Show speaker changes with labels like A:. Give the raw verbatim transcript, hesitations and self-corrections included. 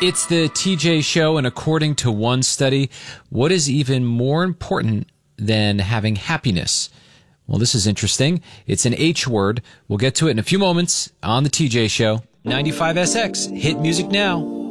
A: It's the T J Show, and according to one study, what is even more important than having happiness? Well, this is interesting. It's an H word. We'll get to it in a few moments on the T J Show. ninety-five S X, hit music now.